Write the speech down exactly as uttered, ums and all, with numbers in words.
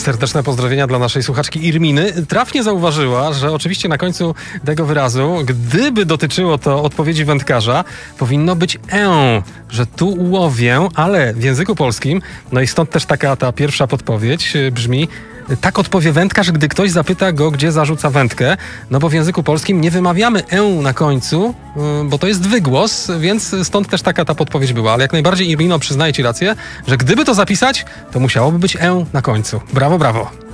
Serdeczne pozdrowienia dla naszej słuchaczki Irminy. Trafnie zauważyła, że oczywiście na końcu tego wyrazu, gdyby dotyczyło to odpowiedzi wędkarza, powinno być e, że tu łowię, ale w języku polskim, no i stąd też taka ta pierwsza podpowiedź brzmi: tak odpowie wędkarz, gdy ktoś zapyta go, gdzie zarzuca wędkę. No bo w języku polskim nie wymawiamy e na końcu, bo to jest wygłos, więc stąd też taka ta podpowiedź była. Ale jak najbardziej, Irmino, przyznaję ci rację, że gdyby to zapisać, to musiałoby być e na końcu. Brawo, brawo.